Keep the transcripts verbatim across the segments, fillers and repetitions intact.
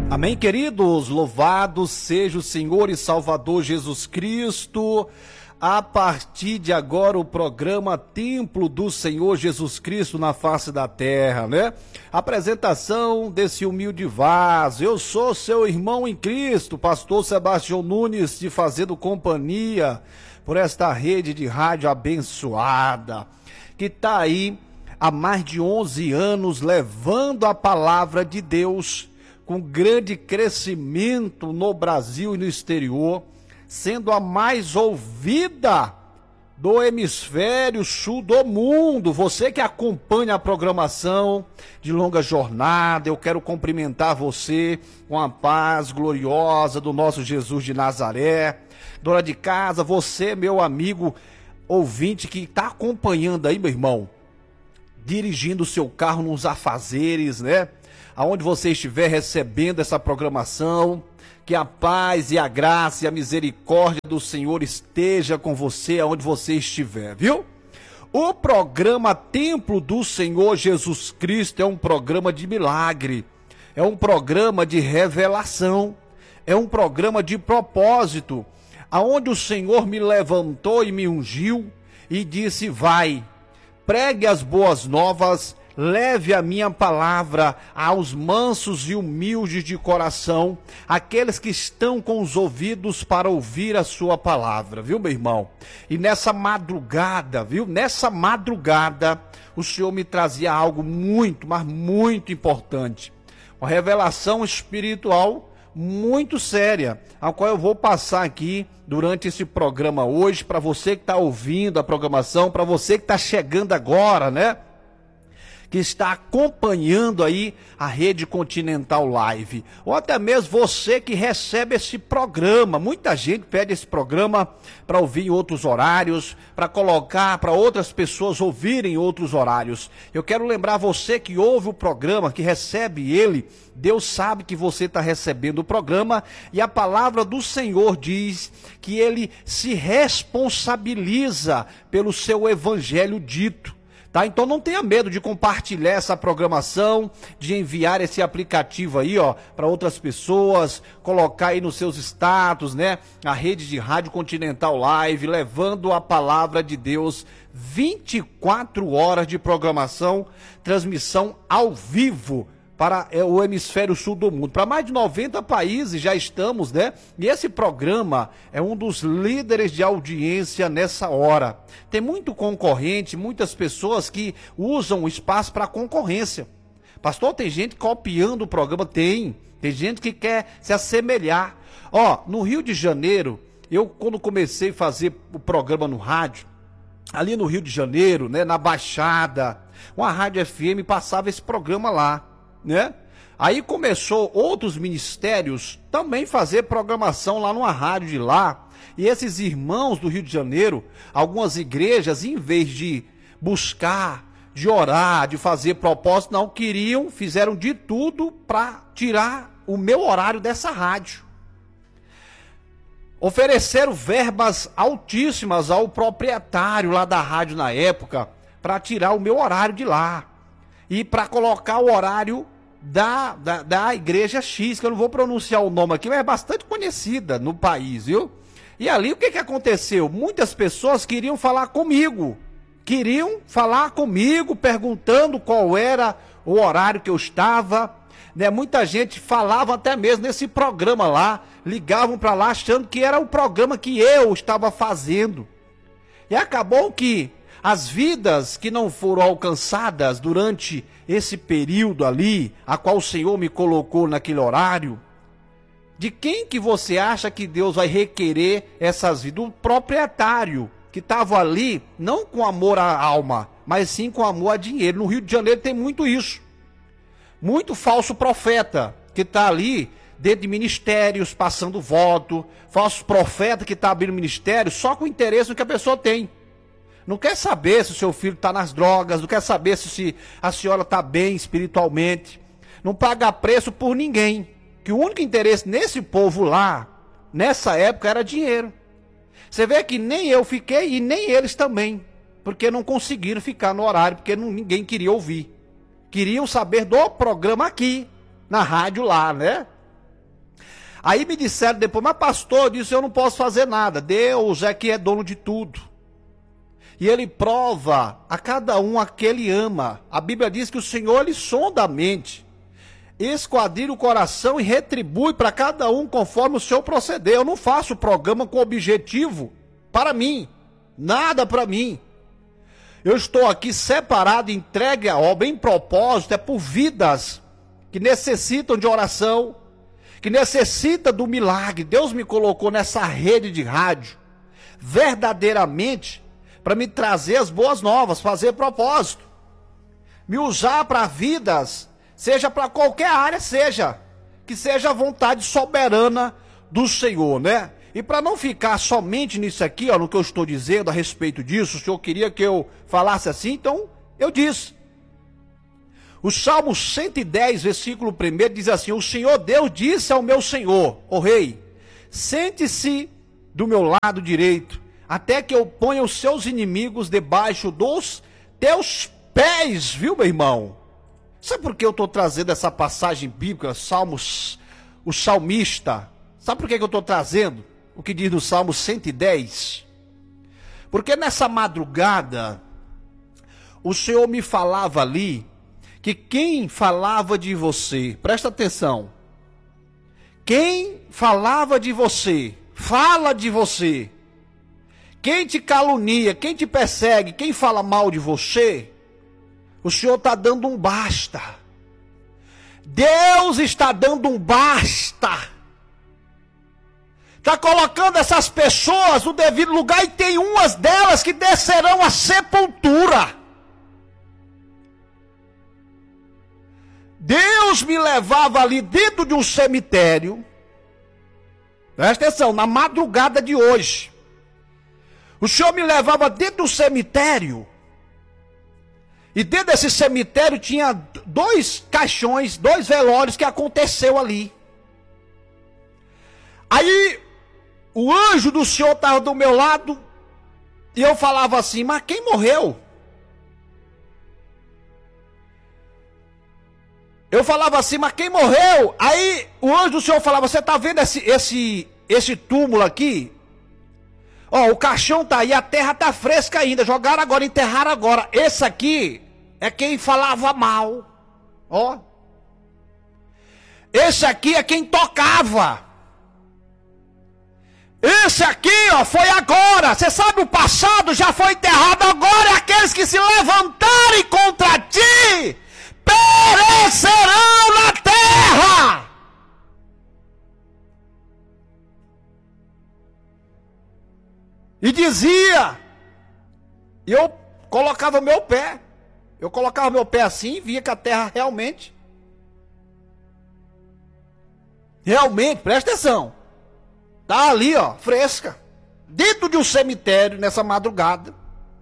Amém, queridos? Louvado seja o Senhor e Salvador Jesus Cristo. A partir de agora, o programa Templo do Senhor Jesus Cristo na face da terra, né? Apresentação desse humilde vaso. Eu sou seu irmão em Cristo, pastor Sebastião Nunes, te fazendo companhia por esta rede de rádio abençoada, que está aí há mais de onze anos levando a palavra de Deus com grande crescimento no Brasil e no exterior, sendo a mais ouvida do hemisfério sul do mundo. Você que acompanha a programação de Longa Jornada, eu quero cumprimentar você com a paz gloriosa do nosso Jesus de Nazaré. Dona de casa, você, meu amigo ouvinte que está acompanhando aí, meu irmão, dirigindo o seu carro nos afazeres, né? Aonde você estiver recebendo essa programação, que a paz e a graça e a misericórdia do Senhor esteja com você aonde você estiver, viu? O programa Templo do Senhor Jesus Cristo é um programa de milagre, é um programa de revelação, é um programa de propósito, aonde o Senhor me levantou e me ungiu e disse: vai, pregue as boas novas, leve a minha palavra aos mansos e humildes de coração, aqueles que estão com os ouvidos para ouvir a sua palavra, viu, meu irmão? E nessa madrugada, viu, nessa madrugada, o Senhor me trazia algo muito, mas muito importante, uma revelação espiritual muito séria, a qual eu vou passar aqui durante esse programa hoje, para você que está ouvindo a programação, para você que está chegando agora, né? Que está acompanhando aí a Rede Continental Live, ou até mesmo você que recebe esse programa. Muita gente pede esse programa para ouvir em outros horários, para colocar para outras pessoas ouvirem em outros horários. Eu quero lembrar você que ouve o programa, que recebe ele, Deus sabe que você está recebendo o programa, e a palavra do Senhor diz que ele se responsabiliza pelo seu evangelho dito. Tá? Então não tenha medo de compartilhar essa programação, de enviar esse aplicativo aí, ó, para outras pessoas, colocar aí nos seus status, né? A rede de Rádio Continental Live, levando a palavra de Deus, vinte e quatro horas de programação, transmissão ao vivo para o hemisfério sul do mundo. Para mais de noventa países já estamos, né? E esse programa é um dos líderes de audiência nessa hora. Tem muito concorrente, muitas pessoas que usam o espaço para concorrência. Pastor, tem gente copiando o programa? Tem. Tem gente que quer se assemelhar. Ó, no Rio de Janeiro, eu quando comecei a fazer o programa no rádio, ali no Rio de Janeiro, né, na Baixada, uma rádio F M passava esse programa lá, né? Aí começou outros ministérios também fazer programação lá numa rádio de lá, e esses irmãos do Rio de Janeiro, algumas igrejas, em vez de buscar, de orar, de fazer propósito, não queriam, fizeram de tudo para tirar o meu horário dessa rádio. Ofereceram verbas altíssimas ao proprietário lá da rádio na época, para tirar o meu horário de lá. E para colocar o horário da, da, da igreja X, que eu não vou pronunciar o nome aqui, mas é bastante conhecida no país, viu? E ali o que, que aconteceu? Muitas pessoas queriam falar comigo, queriam falar comigo, perguntando qual era o horário que eu estava, né? Muita gente falava até mesmo nesse programa lá, ligavam para lá achando que era o programa que eu estava fazendo. E acabou que as vidas que não foram alcançadas durante esse período ali, a qual o Senhor me colocou naquele horário, de quem que você acha que Deus vai requerer essas vidas? Do proprietário, que estava ali, não com amor à alma, mas sim com amor a dinheiro. No Rio de Janeiro tem muito isso. Muito falso profeta, que está ali dentro de ministérios, passando voto, falso profeta que está abrindo ministério só com interesse no que a pessoa tem. Não quer saber se o seu filho está nas drogas, não quer saber se a senhora está bem espiritualmente. Não paga preço por ninguém. Que o único interesse nesse povo lá, nessa época, era dinheiro. Você vê que nem eu fiquei e nem eles também. Porque não conseguiram ficar no horário, porque não, ninguém queria ouvir. Queriam saber do programa aqui, na rádio lá, né? Aí me disseram depois, mas pastor, eu disse, eu não posso fazer nada. Deus é que é dono de tudo. E ele prova a cada um a que ele ama. A Bíblia diz que o Senhor, ele sonda a mente, esquadrilha o coração e retribui para cada um conforme o seu proceder. Eu não faço programa com objetivo para mim, nada para mim. Eu estou aqui separado, entregue à obra, em propósito, é por vidas que necessitam de oração, que necessitam do milagre. Deus me colocou nessa rede de rádio, verdadeiramente, para me trazer as boas novas, fazer propósito, me usar para vidas, seja para qualquer área, seja, que seja a vontade soberana do Senhor, né? E para não ficar somente nisso aqui, ó, no que eu estou dizendo a respeito disso, o Senhor queria que eu falasse assim, então eu disse. O Salmo cento e dez, versículo um, diz assim: o Senhor Deus disse ao meu Senhor, o rei, sente-se do meu lado direito, até que eu ponha os seus inimigos debaixo dos teus pés, viu, meu irmão? Sabe por que eu estou trazendo essa passagem bíblica, Salmos, o salmista? Sabe por que eu estou trazendo o que diz no Salmo cento e dez? Porque nessa madrugada, o Senhor me falava ali, que quem falava de você, presta atenção, quem falava de você, fala de você, quem te calunia, quem te persegue, quem fala mal de você, o Senhor está dando um basta. Deus está dando um basta. Está colocando essas pessoas no devido lugar, e tem umas delas que descerão à sepultura. Deus me levava ali dentro de um cemitério, presta atenção, na madrugada de hoje. O Senhor me levava dentro do cemitério, e dentro desse cemitério tinha dois caixões, dois velórios que aconteceu ali. Aí o anjo do Senhor estava do meu lado, e eu falava assim, mas quem morreu? Eu falava assim, mas quem morreu? Aí o anjo do Senhor falava, você está vendo esse, esse, esse túmulo aqui? Ó, o caixão tá aí, a terra tá fresca ainda, jogaram agora, enterraram agora. Esse aqui é quem falava mal, ó. Esse aqui é quem tocava. Esse aqui, ó, foi agora. Você sabe, o passado já foi enterrado, agora é aqueles que se levantarem contra ti perecerão na terra. E dizia, e eu colocava o meu pé, eu colocava o meu pé assim, e via que a terra realmente, realmente, presta atenção, tá ali, ó, fresca, dentro de um cemitério, nessa madrugada.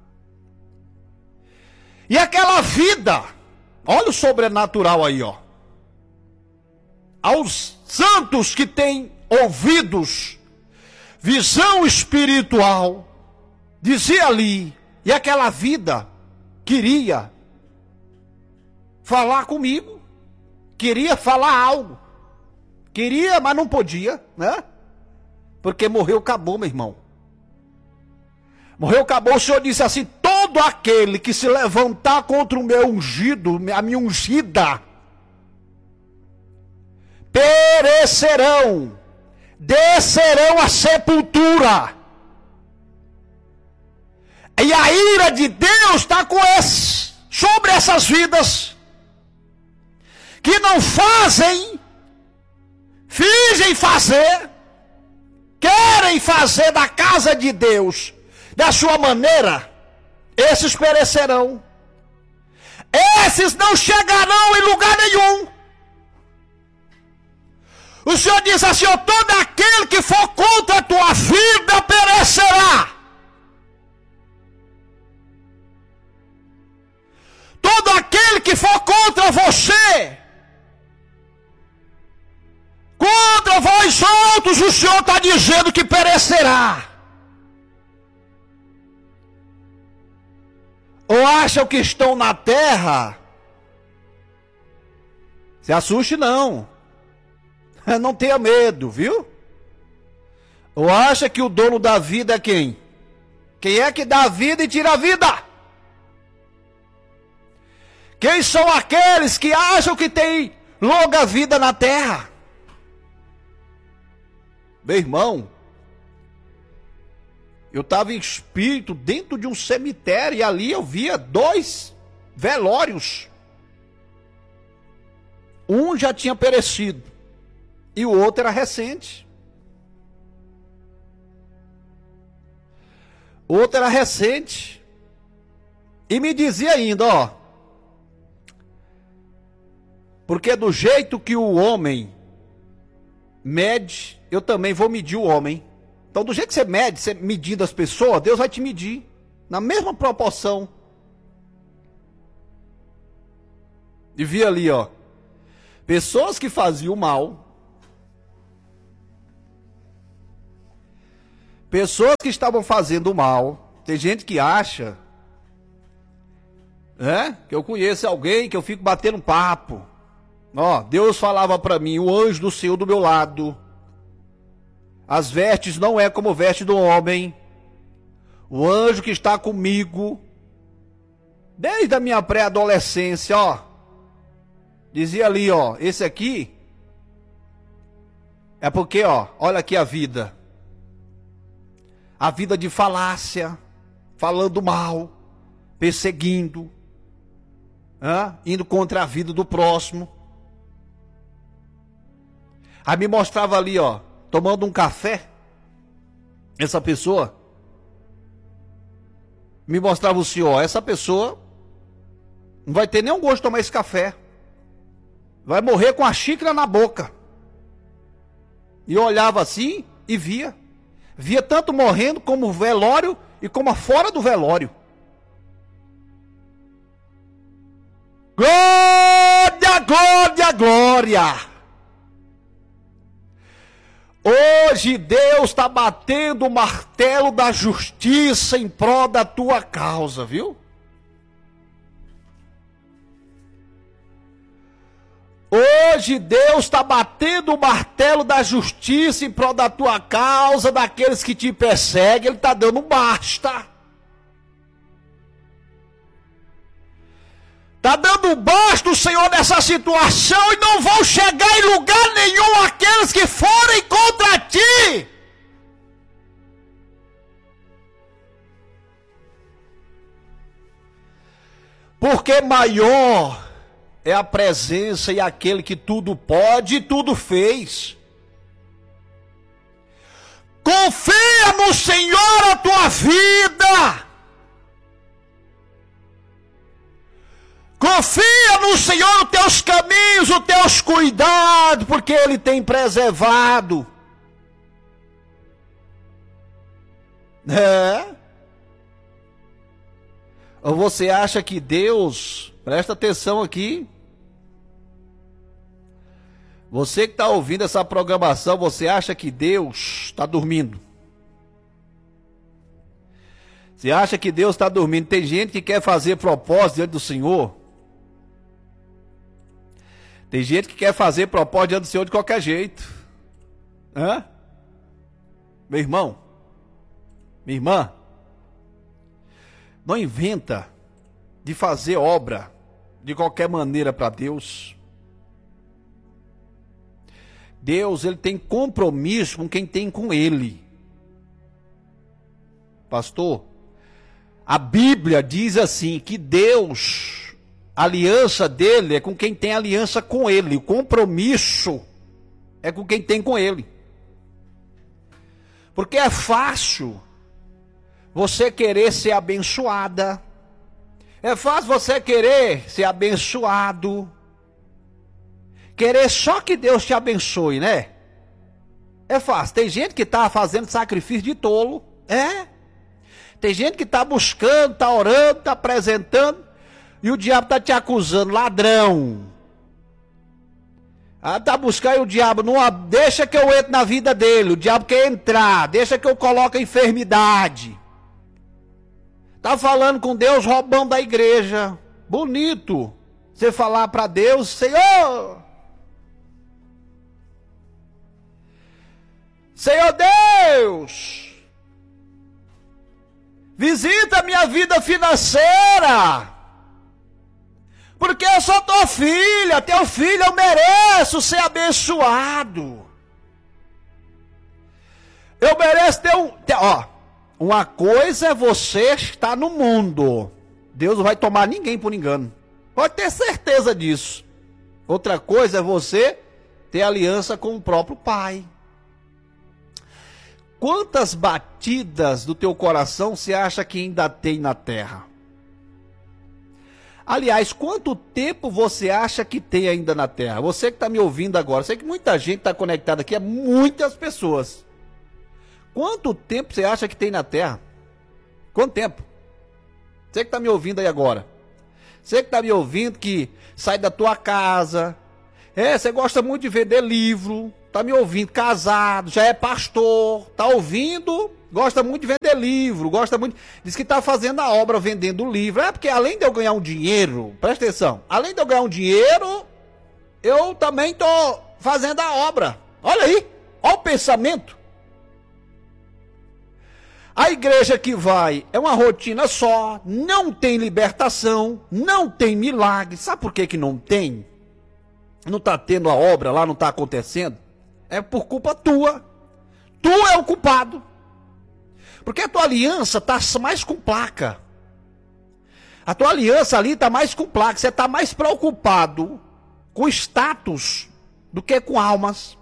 E aquela vida, olha o sobrenatural aí, ó, aos santos que têm ouvidos, visão espiritual, dizia ali, e aquela vida queria falar comigo, queria falar algo, queria, mas não podia, né? Porque morreu, acabou, meu irmão. Morreu, acabou. O Senhor disse assim, todo aquele que se levantar contra o meu ungido, a minha ungida, perecerão, descerão à sepultura. E a ira de Deus está com esse, sobre essas vidas que não fazem, fingem fazer, querem fazer da casa de Deus da sua maneira. Esses perecerão. Esses não chegarão em lugar nenhum. O Senhor diz assim, ó, todo aquele que for contra a tua vida perecerá. Todo aquele que for contra você, contra vós outros, o Senhor está dizendo que perecerá. Ou acham que estão na terra? Se assuste não. Não tenha medo, viu? Ou acha que o dono da vida é quem? Quem é que dá a vida e tira a vida? Quem são aqueles que acham que tem longa vida na terra? Meu irmão, eu estava em espírito dentro de um cemitério e ali eu via dois velórios. Um já tinha perecido e o outro era recente. O outro era recente. E me dizia ainda, ó, porque do jeito que o homem mede, eu também vou medir o homem. Então, do jeito que você mede, você medindo as pessoas, Deus vai te medir na mesma proporção. E vi ali, ó, pessoas que faziam mal, pessoas que estavam fazendo mal. Tem gente que acha, né, que eu conheço alguém que eu fico batendo papo. Ó, Deus falava para mim, o anjo do Senhor do meu lado. As vestes não é como veste do homem. O anjo que está comigo, desde a minha pré-adolescência, ó. Dizia ali, ó, esse aqui é porque, ó, olha aqui a vida. A vida de falácia, falando mal, perseguindo, hein? Indo contra a vida do próximo. Aí me mostrava ali, ó, tomando um café, essa pessoa, me mostrava o senhor, essa pessoa não vai ter nenhum gosto de tomar esse café, vai morrer com a xícara na boca. E eu olhava assim e via, via tanto morrendo como velório e como fora do velório. Glória, glória, glória! Hoje Deus está batendo o martelo da justiça em prol da tua causa, viu? Hoje Deus está batendo o martelo da justiça em prol da tua causa, daqueles que te perseguem. Ele está dando um basta. Está dando um basta o Senhor nessa situação, e não vão chegar em lugar nenhum aqueles que forem contra ti. Porque maior é a presença e aquele que tudo pode e tudo fez. Confia no Senhor a tua vida. Confia no Senhor os teus caminhos, os teus cuidados, porque Ele tem preservado. É? Ou você acha que Deus, presta atenção aqui, você que está ouvindo essa programação, você acha que Deus está dormindo? Você acha que Deus está dormindo? Tem gente que quer fazer propósito diante do Senhor. Tem gente que quer fazer propósito diante do Senhor de qualquer jeito. Hã? Meu irmão, minha irmã, não inventa de fazer obra de qualquer maneira para Deus. Deus, Ele tem compromisso com quem tem com Ele. Pastor, a Bíblia diz assim, que Deus, a aliança dele é com quem tem aliança com Ele. O compromisso é com quem tem com Ele. Porque é fácil você querer ser abençoada. É fácil você querer ser abençoado. Querer só que Deus te abençoe, né? É fácil. Tem gente que está fazendo sacrifício de tolo. É. Tem gente que está buscando, está orando, está apresentando. E o diabo está te acusando, ladrão. Ah, está buscando e o diabo, não, deixa que eu entre na vida dele. O diabo quer entrar, deixa que eu coloque a enfermidade. Está falando com Deus, roubando da igreja. Bonito. Você falar para Deus, Senhor, Senhor Deus, visita a minha vida financeira, porque eu sou tua filha, teu filho, eu mereço ser abençoado. Eu mereço ter um... Ter, ó, uma coisa é você estar no mundo. Deus não vai tomar ninguém por engano. Pode ter certeza disso. Outra coisa é você ter aliança com o próprio Pai. Quantas batidas do teu coração você acha que ainda tem na terra? Aliás, quanto tempo você acha que tem ainda na terra? Você que está me ouvindo agora, sei que muita gente está conectada aqui, é muitas pessoas. Quanto tempo você acha que tem na terra? Quanto tempo? Você que está me ouvindo aí agora. Você que está me ouvindo que sai da tua casa. É, você gosta muito de vender livro. Está me ouvindo, casado, já é pastor. Está ouvindo, gosta muito de vender livro. Gosta muito. Diz que está fazendo a obra vendendo livro. É porque além de eu ganhar um dinheiro, presta atenção. Além de eu ganhar um dinheiro, eu também estou fazendo a obra. Olha aí, olha o pensamento. A igreja que vai é uma rotina só, não tem libertação, não tem milagre. Sabe por que que não tem? Não está tendo a obra lá, não está acontecendo? É por culpa tua. Tu é o culpado. Porque a tua aliança está mais com placa. A tua aliança ali está mais com placa. Você está mais preocupado com status do que com almas.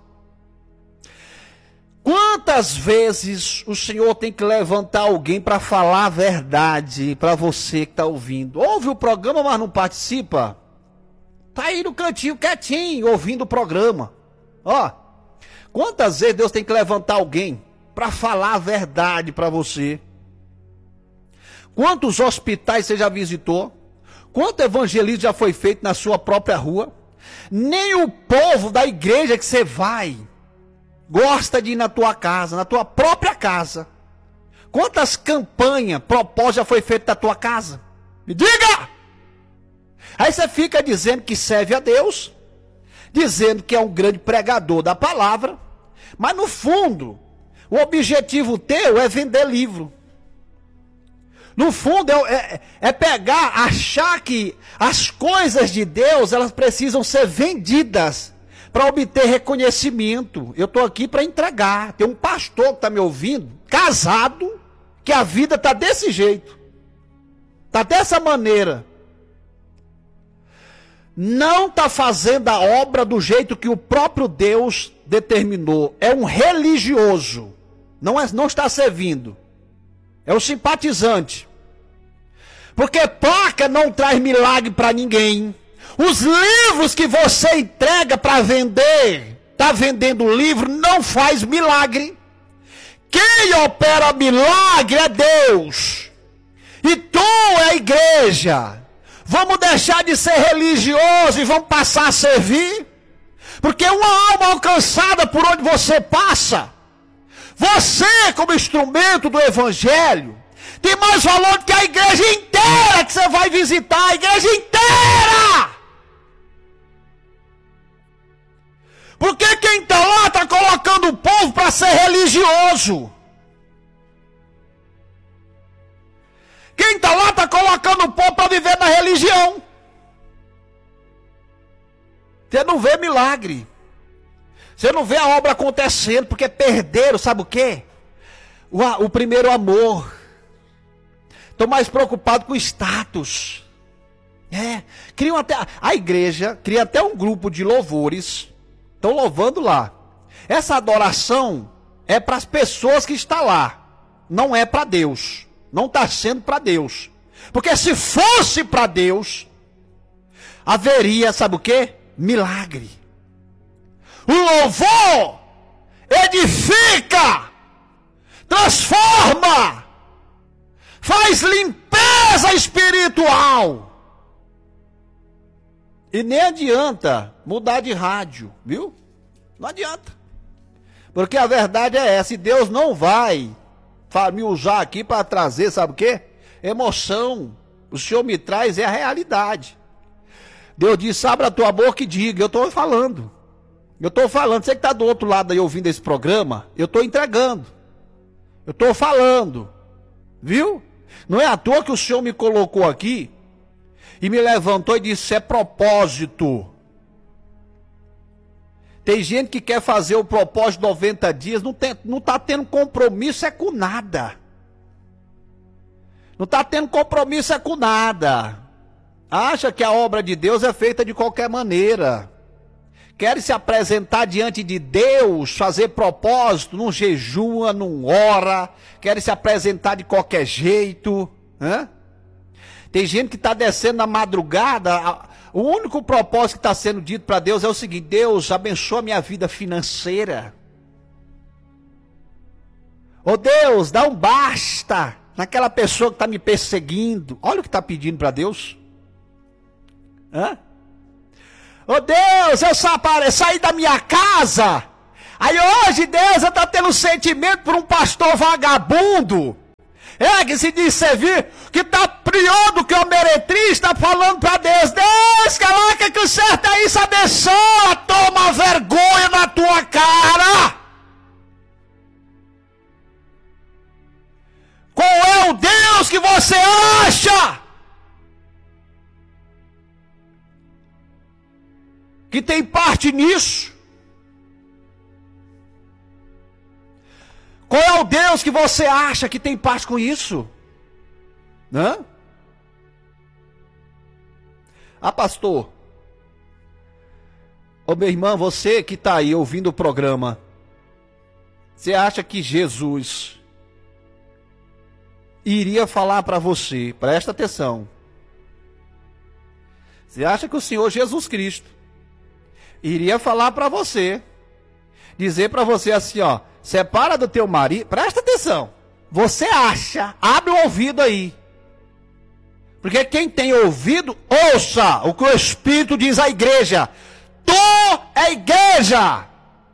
Quantas vezes o Senhor tem que levantar alguém para falar a verdade para você que está ouvindo? Ouve o programa, mas não participa? Está aí no cantinho quietinho, ouvindo o programa. Ó, quantas vezes Deus tem que levantar alguém para falar a verdade para você? Quantos hospitais você já visitou? Quanto evangelismo já foi feito na sua própria rua? Nem o povo da igreja que você vai gosta de ir na tua casa, na tua própria casa. Quantas campanhas, propósitos já foi feito na tua casa? Me diga! Aí você fica dizendo que serve a Deus, dizendo que é um grande pregador da palavra, mas no fundo, o objetivo teu é vender livro. No fundo, é, é, é pegar, achar que as coisas de Deus, elas precisam ser vendidas para obter reconhecimento. Eu estou aqui para entregar. Tem um pastor que está me ouvindo, casado, que a vida está desse jeito. Está dessa maneira. Não está fazendo a obra do jeito que o próprio Deus determinou. É um religioso. Não, é, não está servindo. É um simpatizante. Porque placa não traz milagre para ninguém. Os livros que você entrega para vender, está vendendo livro, não faz milagre. Quem opera milagre é Deus. E tu é a igreja. Vamos deixar de ser religioso e vamos passar a servir? Porque uma alma alcançada por onde você passa, você como instrumento do evangelho, tem mais valor do que a igreja inteira que você vai visitar, a igreja inteira. Porque quem está lá está colocando o povo para ser religioso. Quem está lá está colocando o povo para viver na religião. Você não vê milagre. Você não vê a obra acontecendo, porque perderam, sabe o quê? O, o primeiro amor. Estão mais preocupados com status. É, criam até, a igreja cria até um grupo de louvores. Estão louvando lá. Essa adoração é para as pessoas que estão lá. Não é para Deus. Não está sendo para Deus. Porque se fosse para Deus, haveria, sabe o quê? Milagre. O louvor edifica, transforma, faz limpeza espiritual. E nem adianta mudar de rádio, viu? Não adianta. Porque a verdade é essa, e Deus não vai me usar aqui para trazer, sabe o quê? Emoção. O Senhor me traz é a realidade. Deus disse, abre a tua boca e diga, eu estou falando. Eu estou falando, você que está do outro lado aí ouvindo esse programa, eu estou entregando. Eu estou falando. Viu? Não é à toa que o Senhor me colocou aqui e me levantou e disse, é propósito. Tem gente que quer fazer o propósito de noventa dias, não tem, não está tendo compromisso é com nada. Não está tendo compromisso é com nada. Acha que a obra de Deus é feita de qualquer maneira. Quer se apresentar diante de Deus, fazer propósito, não jejua, não ora, quer se apresentar de qualquer jeito. Né? Tem gente que está descendo na madrugada, o único propósito que está sendo dito para Deus é o seguinte, Deus abençoa minha vida financeira. Ô Deus, dá um basta naquela pessoa que está me perseguindo. Olha o que está pedindo para Deus. Hã? Ô Deus, eu saí da minha casa. Aí hoje Deus está tendo sentimento por um pastor vagabundo. É que se diz servir, que está pior do que o meretriz, está falando para Deus. Deus, caraca, que o certo é isso, abençoa, toma vergonha na tua cara. Qual é o Deus que você acha que tem parte nisso? Qual é o Deus que você acha que tem parte com isso? Hã? Ah, pastor. Ô, meu irmão, você que está aí ouvindo o programa, você acha que Jesus iria falar para você, presta atenção, você acha que o Senhor Jesus Cristo iria falar para você, dizer para você assim, ó, separa do teu marido, presta atenção, você acha, abre o ouvido aí, porque quem tem ouvido, ouça o que o Espírito diz à igreja, tu é igreja.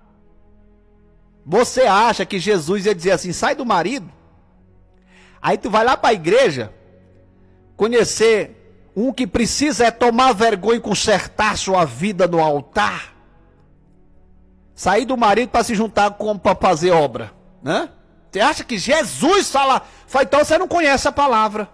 Você acha que Jesus ia dizer assim, sai do marido, aí tu vai lá para a igreja, conhecer um que precisa é tomar vergonha e consertar sua vida no altar, sair do marido para se juntar com para fazer obra, né? Você acha que Jesus fala, fala, então você não conhece a palavra.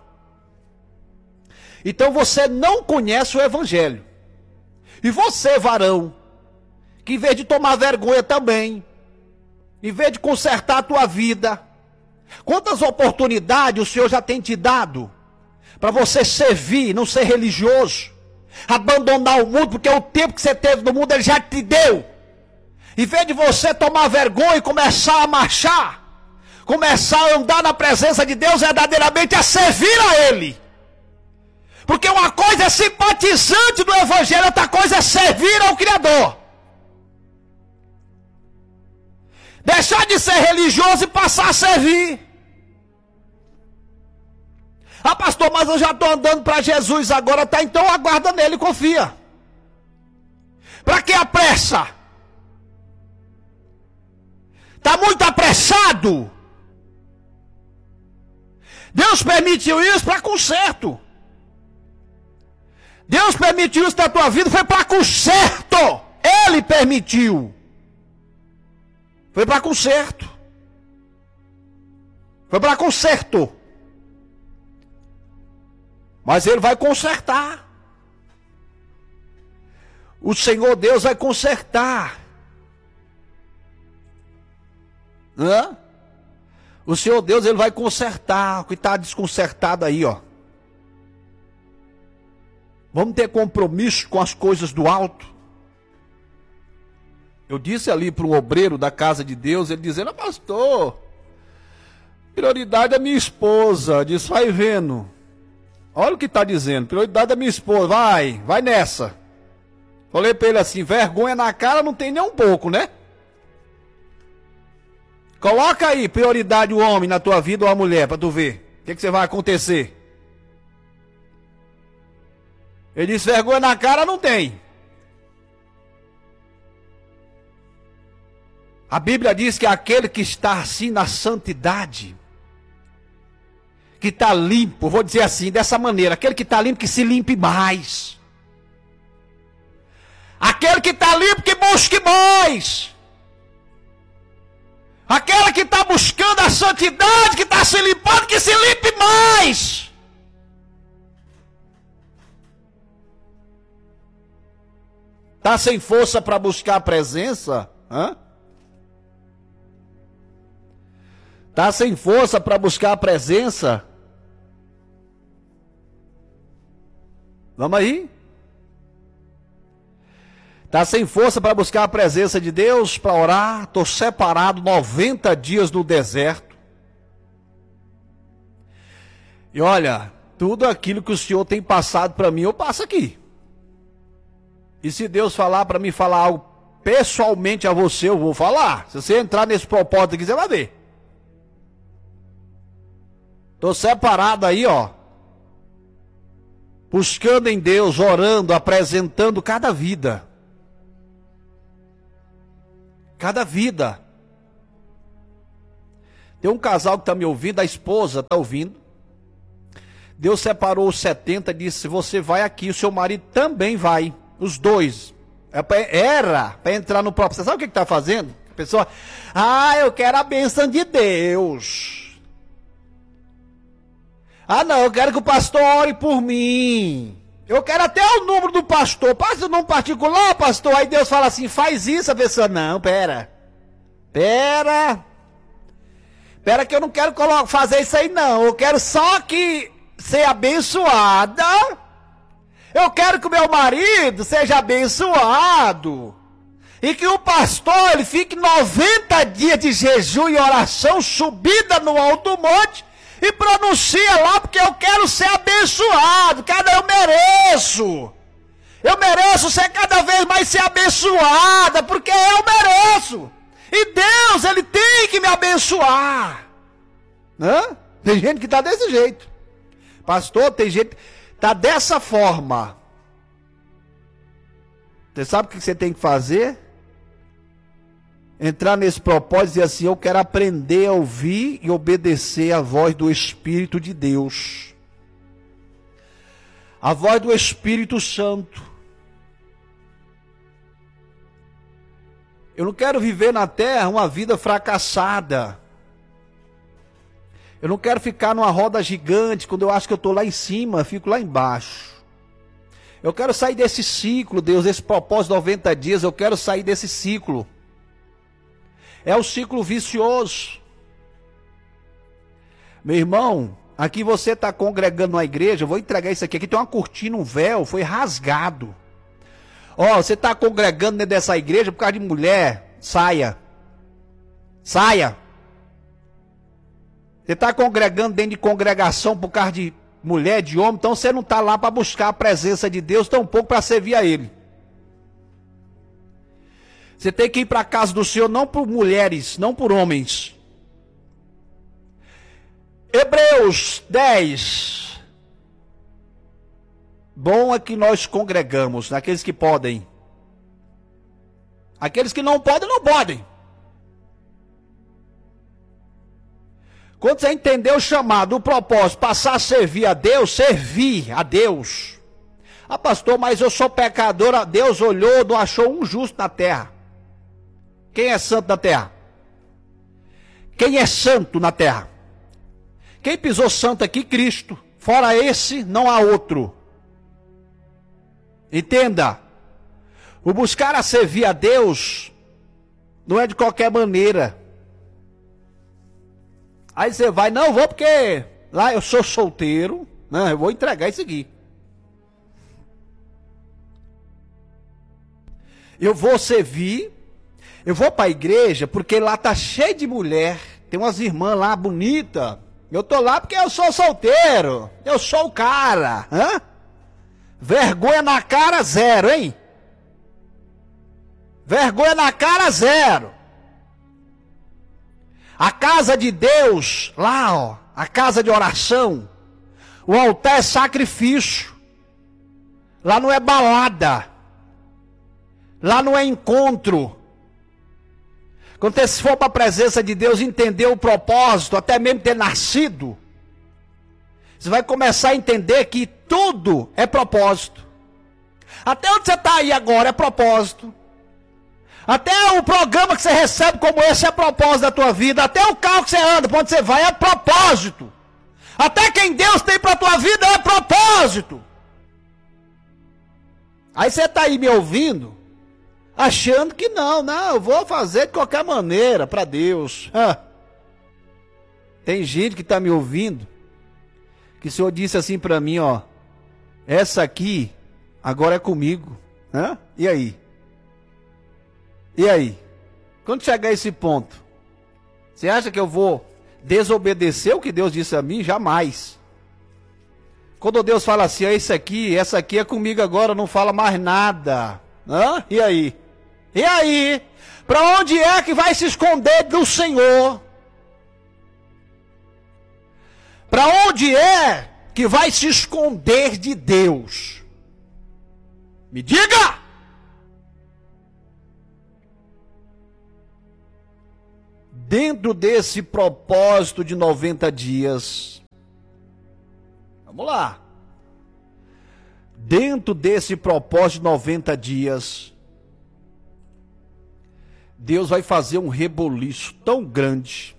Então você não conhece o evangelho. E você, varão, que em vez de tomar vergonha também, em vez de consertar a tua vida, quantas oportunidades o Senhor já tem te dado para você servir, não ser religioso, abandonar o mundo, porque o tempo que você teve no mundo Ele já te deu. Em vez de você tomar vergonha e começar a marchar, começar a andar na presença de Deus, verdadeiramente a servir a Ele. Porque uma coisa é simpatizante do Evangelho, outra coisa é servir ao Criador. Deixar de ser religioso e passar a servir. Ah, pastor, mas eu já estou andando para Jesus agora, tá? Então aguarda nele, confia. Para que a pressa? Está muito apressado. Deus permitiu isso para conserto. Deus permitiu isso na tua vida, foi para conserto. Ele permitiu. Foi para conserto. Foi para conserto. Mas Ele vai consertar. O Senhor Deus vai consertar. Hã? O Senhor Deus, Ele vai consertar o que está desconcertado aí, ó. Vamos ter compromisso com as coisas do alto. Eu disse ali para o obreiro da casa de Deus, ele dizendo, pastor, prioridade é minha esposa. Disse, vai vendo. Olha o que está dizendo, prioridade é minha esposa, vai, vai nessa. Falei para ele assim, vergonha na cara não tem nem um pouco, né? Coloca aí, prioridade o homem na tua vida ou a mulher, para tu ver. O que, que você vai acontecer? Ele disse, vergonha na cara não tem. A Bíblia diz que aquele que está assim na santidade, que está limpo, vou dizer assim, dessa maneira, aquele que está limpo que se limpe mais. Aquele que está limpo que busque mais. mais. Aquela que está buscando a santidade, que está se limpando, que se limpe mais. Está sem força para buscar a presença? Hã? Está sem força para buscar a presença? Vamos aí? Está sem força para buscar a presença de Deus, para orar? Estou separado noventa dias no deserto. E olha, tudo aquilo que o Senhor tem passado para mim, eu passo aqui. E se Deus falar para mim falar algo pessoalmente a você, eu vou falar. Se você entrar nesse propósito aqui, você vai ver. Estou separado aí, ó. Buscando em Deus, orando, apresentando cada vida. Cada vida. Tem um casal que está me ouvindo, a esposa está ouvindo. Deus separou os setenta e disse, você vai aqui, o seu marido também vai. Os dois. Era para entrar no próprio. Você sabe o que está fazendo? A pessoa, ah, eu quero a bênção de Deus. Ah, não, eu quero que o pastor ore por mim. Eu quero até o número do pastor. Passa o nome particular, pastor. Aí Deus fala assim, faz isso. A pessoa, não, pera. Pera. Pera que eu não quero fazer isso aí, não. Eu quero só que ser abençoada. Eu quero que o meu marido seja abençoado. E que o pastor, ele fique noventa dias de jejum e oração, subida no alto monte. E pronuncia lá, porque eu quero ser abençoado. Cada eu mereço. Eu mereço ser cada vez mais ser abençoada, porque eu mereço. E Deus, ele tem que me abençoar. Hã? Tem gente que está desse jeito. Pastor, tem gente que está dessa forma. Você sabe o que você tem que fazer? Entrar nesse propósito e dizer assim, eu quero aprender a ouvir e obedecer a voz do Espírito de Deus. A voz do Espírito Santo. Eu não quero viver na terra uma vida fracassada. Eu não quero ficar numa roda gigante, quando eu acho que eu estou lá em cima, fico lá embaixo. Eu quero sair desse ciclo, Deus, desse propósito de noventa dias, eu quero sair desse ciclo. É o ciclo vicioso. Meu irmão, aqui você está congregando na igreja, eu vou entregar isso aqui. Aqui tem uma cortina, um véu, foi rasgado. Ó, você está congregando dentro dessa igreja por causa de mulher, saia. Saia. Você está congregando dentro de congregação por causa de mulher, de homem, então você não está lá para buscar a presença de Deus, tampouco para servir a Ele. Você tem que ir para a casa do Senhor não por mulheres, não por homens. Hebreus dez. Bom é que nós congregamos, aqueles que podem. Aqueles que não podem, não podem. Quando você entender o chamado, o propósito, passar a servir a Deus, servir a Deus. Ah, pastor, mas eu sou pecador, Deus olhou, não achou um justo na terra. Quem é santo na terra? Quem é santo na terra? Quem pisou santo aqui? Cristo. Fora esse, não há outro. Entenda. O buscar a servir a Deus não é de qualquer maneira. Aí você vai, não, vou porque lá eu sou solteiro. Não, eu vou entregar isso aqui. Eu vou servir. Eu vou para a igreja porque lá tá cheio de mulher. Tem umas irmãs lá bonitas. Eu tô lá porque eu sou solteiro. Eu sou o cara. Hã? Vergonha na cara zero, hein? Vergonha na cara zero. A casa de Deus, lá ó, a casa de oração. O altar é sacrifício. Lá não é balada. Lá não é encontro. Quando você for para a presença de Deus, entender o propósito, até mesmo ter nascido, você vai começar a entender que tudo é propósito. Até onde você está aí agora é propósito. Até o programa que você recebe como esse é propósito da tua vida. Até o carro que você anda, para onde você vai, é propósito. Até quem Deus tem para a tua vida é propósito. Aí você está aí me ouvindo, achando que não, não, eu vou fazer de qualquer maneira para Deus. Ah. Tem gente que está me ouvindo, que o Senhor disse assim para mim, ó, essa aqui agora é comigo. Ah? E aí? E aí? Quando chegar a esse ponto, você acha que eu vou desobedecer o que Deus disse a mim? Jamais. Quando Deus fala assim, ó, esse aqui, essa aqui é comigo agora, não fala mais nada. Hã? E aí? E aí? Para onde é que vai se esconder do Senhor? Para onde é que vai se esconder de Deus? Me diga! Dentro desse propósito de noventa dias, vamos lá. Dentro desse propósito de noventa dias, Deus vai fazer um reboliço tão grande,